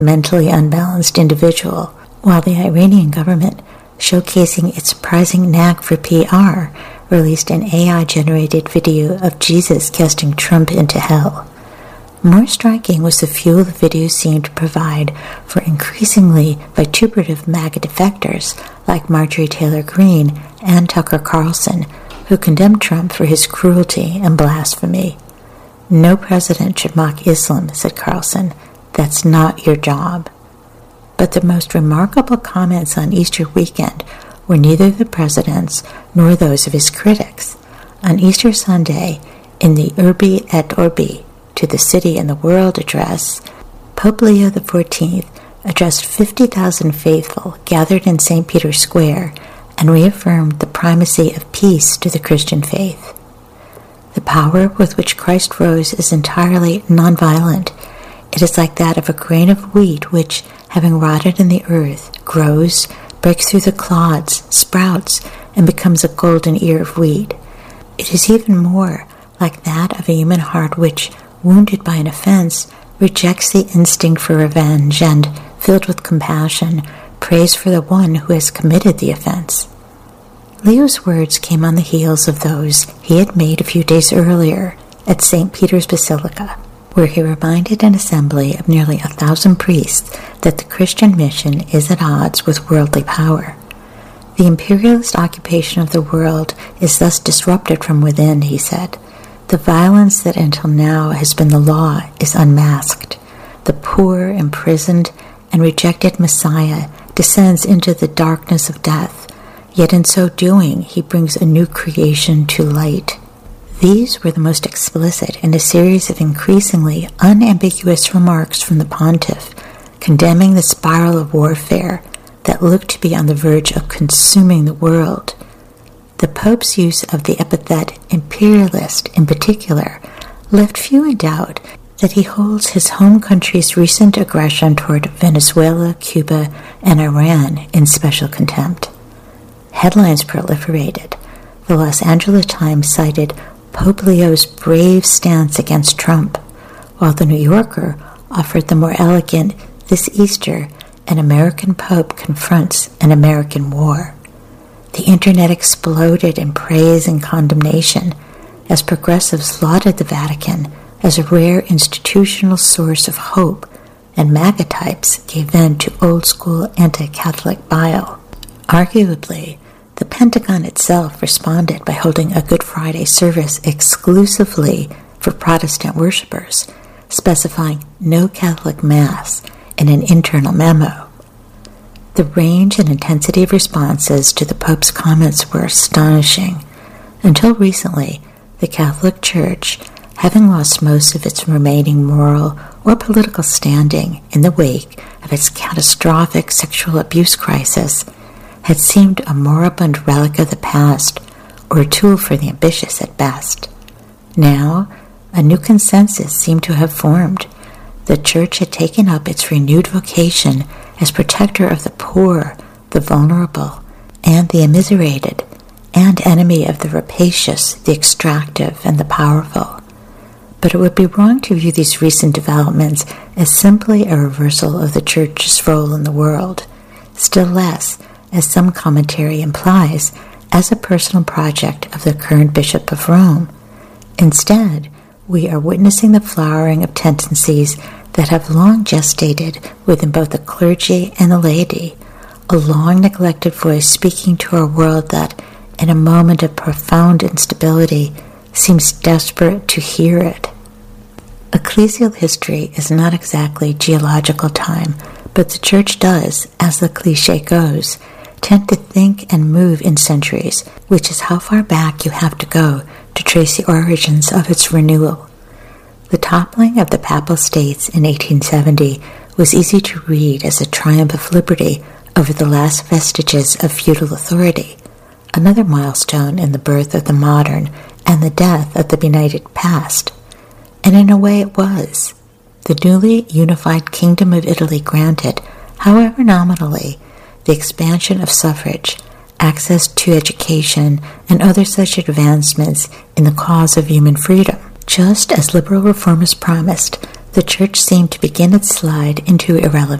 mentally unbalanced individual, while the Iranian government, showcasing its surprising knack for PR, released an AI-generated video of Jesus casting Trump into hell. More striking was the fuel the video seemed to provide for increasingly vituperative MAGA defectors like Marjorie Taylor Greene and Tucker Carlson, who condemned Trump for his cruelty and blasphemy. "No president should mock Islam," said Carlson. "That's not your job." But the most remarkable comments on Easter weekend were neither the president's nor those of his critics. On Easter Sunday, in the Urbi et Orbi, to the City and the World address, Pope Leo XIV addressed 50,000 faithful gathered in St. Peter's Square and reaffirmed the primacy of peace to the Christian faith. The power with which Christ rose is entirely nonviolent. It is like that of a grain of wheat which, having rotted in the earth, grows, breaks through the clods, sprouts, and becomes a golden ear of wheat. It is even more like that of a human heart which, wounded by an offense, rejects the instinct for revenge and, filled with compassion, prays for the one who has committed the offense. Leo's words came on the heels of those he had made a few days earlier at St. Peter's Basilica, where he reminded an assembly of nearly 1,000 priests that the Christian mission is at odds with worldly power. The imperialist occupation of the world is thus disrupted from within, he said. The violence that until now has been the law is unmasked. The poor, imprisoned, and rejected Messiah descends into the darkness of death, yet in so doing he brings a new creation to light. These were the most explicit in a series of increasingly unambiguous remarks from the pontiff, condemning the spiral of warfare that looked to be on the verge of consuming the world. The Pope's use of the epithet imperialist in particular left few in doubt that he holds his home country's recent aggression toward Venezuela, Cuba, and Iran in special contempt. Headlines proliferated. The Los Angeles Times cited Pope Leo's brave stance against Trump, while the New Yorker offered the more elegant, "This Easter, an American Pope confronts an American war." The internet exploded in praise and condemnation as progressives lauded the Vatican as a rare institutional source of hope, and MAGA types gave vent to old-school anti-Catholic bile. Arguably, the Pentagon itself responded by holding a Good Friday service exclusively for Protestant worshippers, specifying no Catholic Mass in an internal memo. The range and intensity of responses to the Pope's comments were astonishing. Until recently, the Catholic Church, having lost most of its remaining moral or political standing in the wake of its catastrophic sexual abuse crisis, had seemed a moribund relic of the past or a tool for the ambitious at best. Now, a new consensus seemed to have formed. The Church had taken up its renewed vocation as protector of the poor, the vulnerable, and the immiserated, and enemy of the rapacious, the extractive, and the powerful. But it would be wrong to view these recent developments as simply a reversal of the Church's role in the world, still less, as some commentary implies, as a personal project of the current Bishop of Rome. Instead, we are witnessing the flowering of tendencies that have long gestated within both the clergy and the laity, a long-neglected voice speaking to a world that, in a moment of profound instability, seems desperate to hear it. Ecclesial history is not exactly geological time, but the Church does, as the cliché goes, tend to think and move in centuries, which is how far back you have to go to trace the origins of its renewal. The toppling of the Papal States in 1870 was easy to read as a triumph of liberty over the last vestiges of feudal authority, another milestone in the birth of the modern and the death of the benighted past. And in a way it was. The newly unified Kingdom of Italy granted, however nominally, the expansion of suffrage, access to education, and other such advancements in the cause of human freedom. Just as liberal reformers promised, the church seemed to begin its slide into irrelevance.